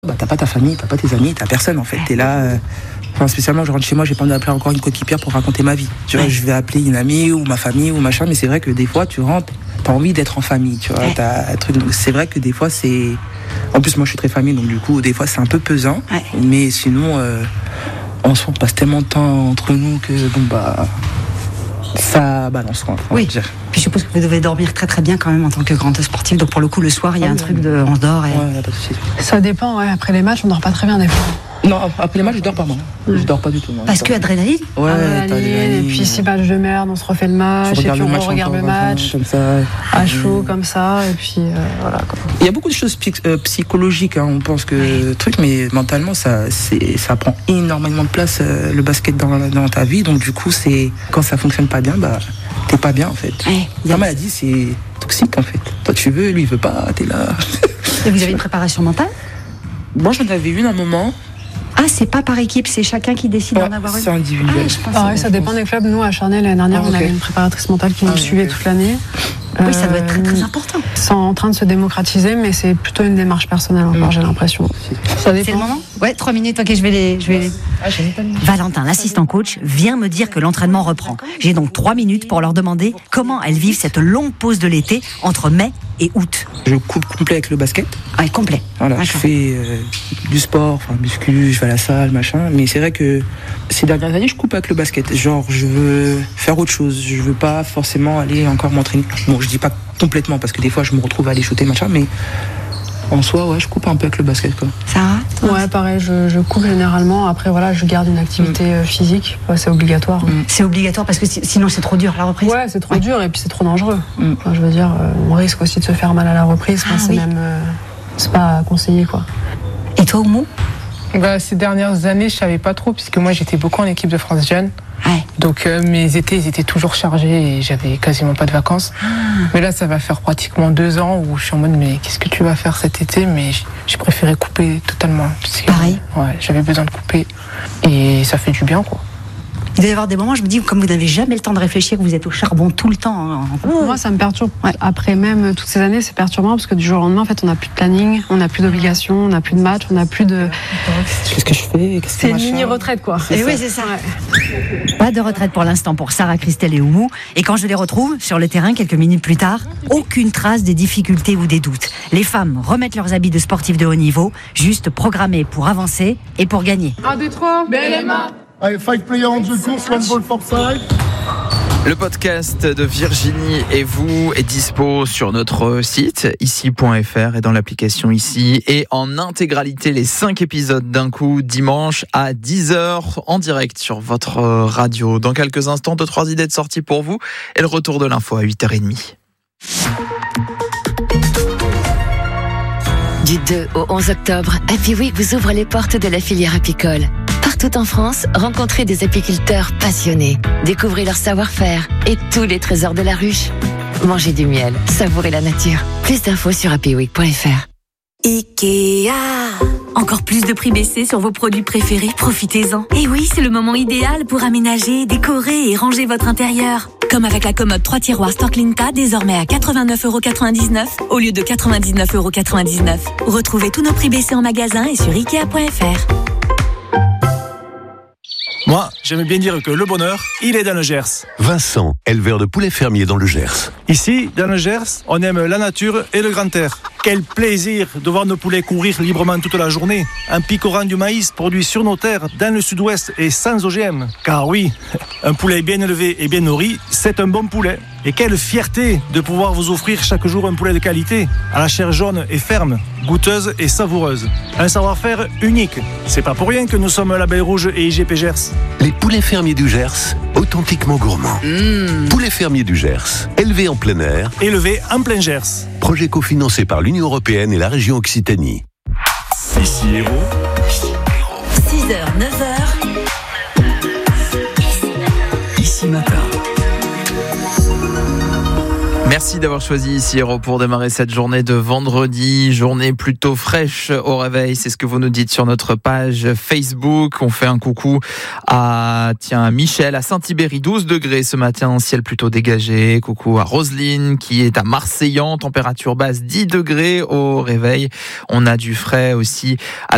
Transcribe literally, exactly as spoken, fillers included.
Bah, t'as pas ta famille, t'as pas tes amis, t'as personne en fait. T'es là. Euh... Enfin, spécialement, je rentre chez moi, j'ai pas envie d'appeler encore une coéquipière pour raconter ma vie. Tu vois, ouais. Je vais appeler une amie ou ma famille ou machin, mais c'est vrai que des fois, tu rentres, t'as envie d'être en famille, tu vois. Ouais. T'as un truc. C'est vrai que des fois, c'est. En plus, moi, je suis très famille, donc du coup, des fois, c'est un peu pesant. Ouais. Mais sinon, euh, en soi, on passe tellement de temps entre nous que bon bah. Ça balance quoi. Oui. Dire. Puis je suppose que vous devez dormir très très bien quand même en tant que grande sportive. Donc pour le coup, le soir, il y a ah, un oui, truc oui. de. On dort et. Ouais, pas de souci. Ça dépend, ouais. Après les matchs, on dort pas très bien des fois. Non, après les matchs, je dors pas moi. Ouais. Je dors pas du tout. Moi. Parce que adrénaline. Ouais, adrénaline. Et puis si match de merde, on se refait le match. Et puis on regarde le match. Comme ça. À chaud, comme ça. Et puis euh, voilà quoi. Il y a beaucoup de choses psy- euh, psychologiques. Hein. On pense que oui. truc, mais mentalement, ça, c'est, ça prend énormément de place euh, le basket dans, dans ta vie. Donc du coup, c'est quand ça fonctionne pas bien, bah t'es pas bien en fait. Ouais, la maladie, c'est toxique en fait. Toi, tu veux, lui, il veut pas. T'es là. Et vous avez une préparation mentale? Moi, j'en avais une à un moment. Ah, c'est pas par équipe, c'est chacun qui décide ouais, d'en avoir une. C'est individuel. Ah, ah ouais, ça dépend des clubs. Nous, à Charnay, l'année dernière, ah, okay. on avait une préparatrice mentale qui nous ah, suivait okay. toute l'année. Oui, euh, ça doit être très très important. C'est en train de se démocratiser, mais c'est plutôt une démarche personnelle encore, mmh. j'ai l'impression. Ça dépend. C'est le moment ? Ouais, trois minutes, ok, je vais les. Je vais les... Ah, Valentin, l'assistant coach, vient me dire que l'entraînement reprend. J'ai donc trois minutes pour leur demander comment elles vivent cette longue pause de l'été entre mai et août. Je coupe complet avec le basket. Ah, complet. Voilà, D'accord. je fais euh, du sport, enfin muscu, je vais à la salle, machin. Mais c'est vrai que ces dernières années, je coupe avec le basket. Genre, je veux faire autre chose. Je veux pas forcément aller encore m'entraîner. Bon, je dis pas complètement parce que des fois, je me retrouve à aller shooter, machin, mais en soi, ouais, je coupe un peu avec le basket, quoi. Ça va ? Ouais, pareil, je, je coupe généralement. Après, voilà, je garde une activité mmh. physique. Ouais, c'est obligatoire. Mmh. C'est obligatoire parce que sinon, c'est trop dur, la reprise. Ouais, c'est trop ouais. dur et puis c'est trop dangereux. Mmh. Enfin, je veux dire, on risque aussi de se faire mal à la reprise. Enfin, ah, c'est oui. même... Euh, c'est pas conseillé, quoi. Et toi, Oumou ? Bah, ces dernières années, je savais pas trop, puisque moi, j'étais beaucoup en équipe de France Jeune. Ouais. Donc euh, mes étés ils étaient toujours chargés et j'avais quasiment pas de vacances. Ah. Mais là ça va faire pratiquement deux ans où je suis en mode mais qu'est-ce que tu vas faire cet été? Mais j'ai préféré couper totalement. Parce que, Pareil. Ouais, j'avais besoin de couper et ça fait du bien quoi. Il doit y avoir des moments, je me dis, comme vous n'avez jamais le temps de réfléchir, vous êtes au charbon tout le temps. Hein. Moi, ça me perturbe. Ouais. Après même toutes ces années, c'est perturbant parce que du jour au lendemain, en fait, on n'a plus de planning, on n'a plus d'obligations, on n'a plus de match, on n'a plus de. Qu'est-ce que je fais? Qu'est-ce que c'est une mini-retraite, quoi. Et oui, c'est ça. Ouais. Pas de retraite pour l'instant pour Sarah, Christelle et Oumou. Et quand je les retrouve sur le terrain quelques minutes plus tard, aucune trace des difficultés ou des doutes. Les femmes remettent leurs habits de sportifs de haut niveau, juste programmées pour avancer et pour gagner. un, deux, trois, B L M A. Allez, five players on the course, one ball for five. Le podcast de Virginie et vous est dispo sur notre site ici point f r et dans l'application ici et en intégralité les cinq épisodes d'un coup dimanche à dix heures en direct sur votre radio. Dans quelques instants, deux trois idées de sortie pour vous et le retour de l'info à huit heures trente. Du deux au onze octobre, Happy Week vous ouvre les portes de la filière apicole. Partout en France, rencontrez des apiculteurs passionnés, découvrez leur savoir-faire et tous les trésors de la ruche. Mangez du miel, savourez la nature. Plus d'infos sur happy week point f r. Ikea. Encore plus de prix baissés sur vos produits préférés, profitez-en. Et oui, c'est le moment idéal pour aménager, décorer et ranger votre intérieur. Comme avec la commode trois tiroirs Storklinka, désormais à quatre-vingt-neuf euros quatre-vingt-dix-neuf au lieu de quatre-vingt-dix-neuf euros quatre-vingt-dix-neuf. Retrouvez tous nos prix baissés en magasin et sur ikea point f r. Moi, j'aime bien dire que le bonheur, il est dans le Gers. Vincent, éleveur de poulets fermiers dans le Gers. Ici, dans le Gers, on aime la nature et le grand air. Quel plaisir de voir nos poulets courir librement toute la journée, en picorant du maïs produit sur nos terres, dans le sud-ouest et sans O G M. Car oui, un poulet bien élevé et bien nourri, c'est un bon poulet. Et quelle fierté de pouvoir vous offrir chaque jour un poulet de qualité, à la chair jaune et ferme, goûteuse et savoureuse. Un savoir-faire unique. C'est pas pour rien que nous sommes Label Rouge et I G P Gers. Les poulets fermiers du Gers, authentiquement gourmands. Mmh. Poulets fermiers du Gers, élevés en plein air. Élevés en plein Gers. Projet cofinancé par l'Union européenne et la région Occitanie. Ici Héros. six heures, neuf heures. Ici Matin. Merci d'avoir choisi ici Héros pour démarrer cette journée de vendredi, journée plutôt fraîche au réveil, c'est ce que vous nous dites sur notre page Facebook. On fait un coucou à tiens Michel à Saint-Tibéry, douze degrés ce matin, ciel plutôt dégagé. Coucou à Roselyne qui est à Marseillan, température basse dix degrés au réveil. On a du frais aussi à